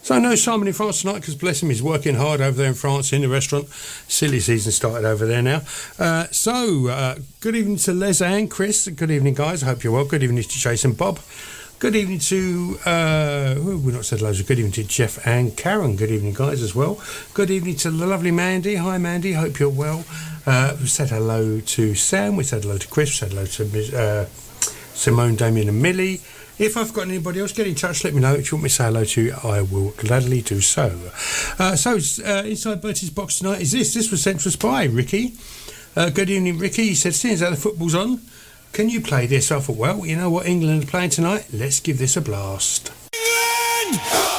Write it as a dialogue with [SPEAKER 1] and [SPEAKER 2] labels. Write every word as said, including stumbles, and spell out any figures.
[SPEAKER 1] So no Simon in France tonight because bless him, he's working hard over there in France in the restaurant. Silly season started over there now. Uh, so uh, good evening to Les and Chris. Good evening, guys. I hope you're well. Good evening to Jason Bob. Good evening to, uh, oh, we've not said loads of good evening to Jeff and Karen. Good evening, guys, as well. Good evening to the lovely Mandy. Hi, Mandy. Hope you're well. Uh, we said hello to Sam. We said hello to Chris. We said hello to uh, Simone, Damien and Millie. If I've got anybody else, get in touch, let me know. If you want me to say hello to, I will gladly do so. Uh, so, uh, inside Bertie's box tonight is this. This was sent to us by Ricky. Uh, good evening, Ricky. He said, seeing as how the football's on, can you play this? I thought, well, you know what, England are playing tonight? Let's give this a blast. England!